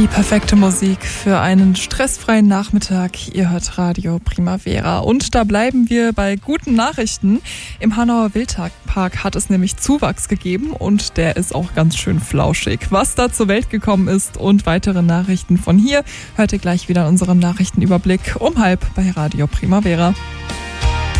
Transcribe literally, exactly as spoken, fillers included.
Die perfekte Musik für einen stressfreien Nachmittag. Ihr hört Radio Primavera. Und da bleiben wir bei guten Nachrichten. Im Hanauer Wildpark hat es nämlich Zuwachs gegeben und der ist auch ganz schön flauschig. Was da zur Welt gekommen ist und weitere Nachrichten von hier hört ihr gleich wieder in unserem Nachrichtenüberblick um halb bei Radio Primavera.